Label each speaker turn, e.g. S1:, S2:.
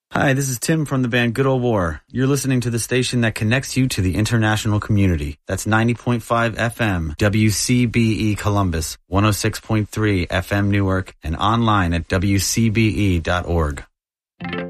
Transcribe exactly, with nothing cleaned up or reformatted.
S1: Hi, this is Tim from the band Good Old War. You're listening to the station that connects you to the international community. That's ninety point five F M, W C B E Columbus, one oh six point three F M Newark, and online at W C B E dot org.